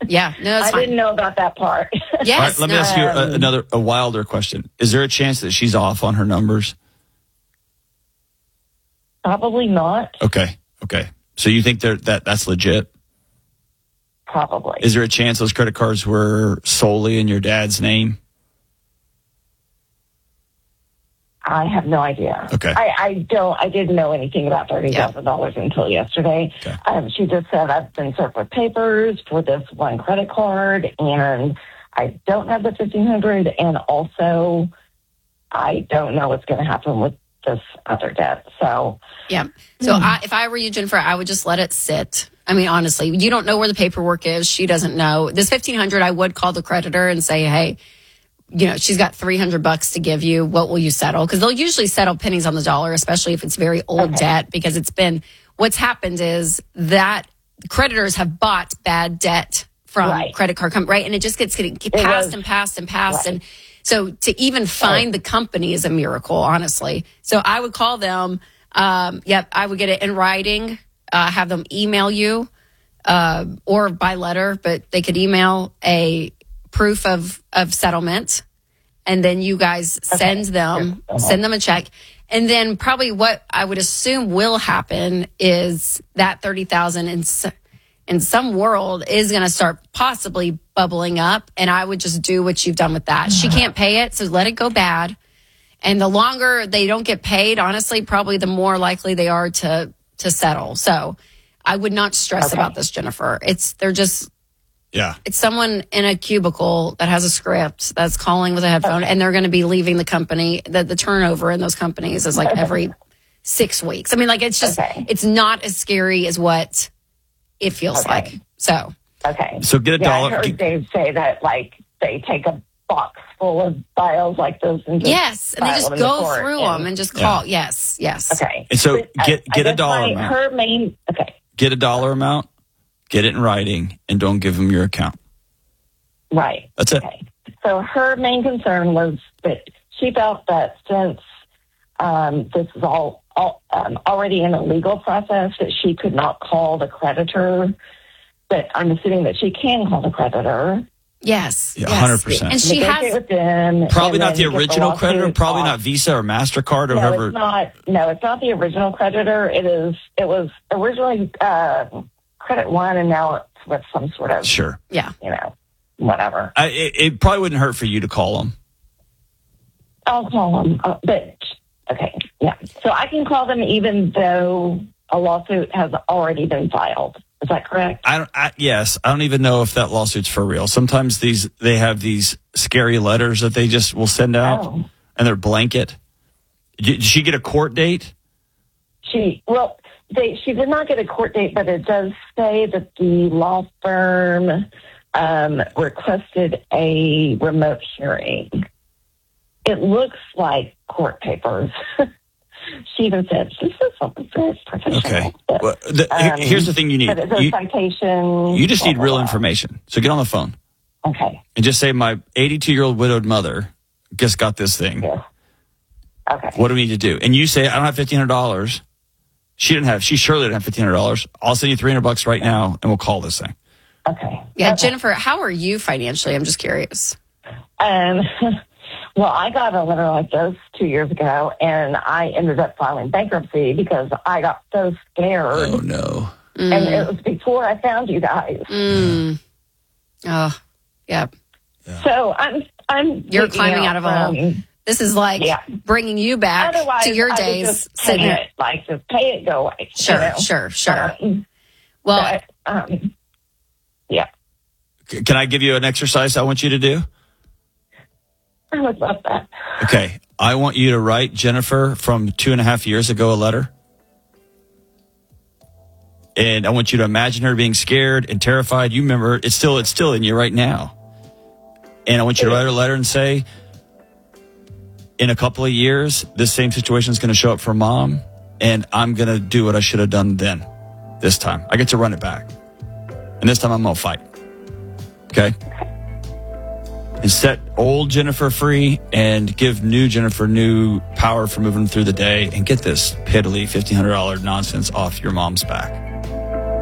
Yeah, no, that's I fine. didn't know about that part. Yes. All right, let me ask you a wilder question. Is there a chance that she's off on her numbers? Probably not. Okay. So you think that's legit? Probably. Is there a chance those credit cards were solely in your dad's name? I have no idea. Okay. I didn't know anything about $30,000 until yesterday. Okay. She just said, I've been served with papers for this one credit card, and I don't have the $1,500, and also I don't know what's going to happen with this other debt. So, yeah. So if I were you, Jennifer, I would just let it sit. I mean, honestly, you don't know where the paperwork is. She doesn't know. This $1,500, I would call the creditor and say, hey, she's got $300 to give you. What will you settle? Because they'll usually settle pennies on the dollar, especially if it's very old debt, because what's happened is that creditors have bought bad debt from credit card company, right? And it just gets getting passed and passed and passed. Right. And so to even find the company is a miracle, honestly. So I would call them. I would get it in writing, have them email you, or by letter, but they could email a proof of settlement, and then you guys send them a check. And then probably what I would assume will happen is that $30,000 in some world is going to start possibly bubbling up. And I would just do what you've done with that. She can't pay it, so let it go bad. And the longer they don't get paid, honestly, probably the more likely they are to settle. So I would not stress about this, Jennifer. It's someone in a cubicle that has a script that's calling with a headphone, and they're going to be leaving the company. The turnover in those companies is like every 6 weeks. I mean, like, it's just, it's not as scary as what it feels like. So get a dollar. I heard Dave say that, like, they take a box full of files like this and just and they just go through them and just call. Yes. Okay. And so get a dollar amount. Her main, Get a dollar amount, get it in writing, and don't give them your account. Right. That's it. Okay. So her main concern was that she felt that since this is all already in a legal process, that she could not call the creditor. But I'm assuming that she can call the creditor. Yes. 100%. And she has with them, probably not the original creditor, probably not Visa or MasterCard or whoever. It's not the original creditor. It was originally Credit One, and now it's with some sort of whatever. It probably wouldn't hurt for you to call them. I'll call them, so I can call them even though a lawsuit has already been filed. Is that correct? Yes. I don't even know if that lawsuit's for real. Sometimes they have these scary letters that they just will send out, and they're blanket. Did she get a court date? She did not get a court date, but it does say that the law firm requested a remote hearing. It looks like court papers. She even said, this is something very professional. Okay. Well, here's the thing you need. But it's a citation. You just need real information. So get on the phone. Okay. And just say, my 82-year-old widowed mother just got this thing. Yes. Okay. What do we need to do? And you say, I don't have $1,500. She surely didn't have $1,500. I'll send you $300 right now, and we'll call this thing. Okay. Yeah, Jennifer, how are you financially? I'm just curious. Well, I got a letter like this 2 years ago, and I ended up filing bankruptcy because I got so scared. Oh, no. And it was before I found you guys. Oh, yeah. So I'm You're climbing out of a hole. This is like bringing you back to your days. Just pay it, go away. Sure. Well, Can I give you an exercise I want you to do? I would love that. Okay. I want you to write Jennifer from 2.5 years ago a letter. And I want you to imagine her being scared and terrified. You remember, it's still in you right now. And I want you to write her a letter and say, in a couple of years, this same situation is going to show up for Mom, and I'm going to do what I should have done then. This time. I get to run it back. And this time I'm going to fight. Okay? And set old Jennifer free and give new Jennifer new power for moving through the day, and get this piddly $1,500 nonsense off your mom's back.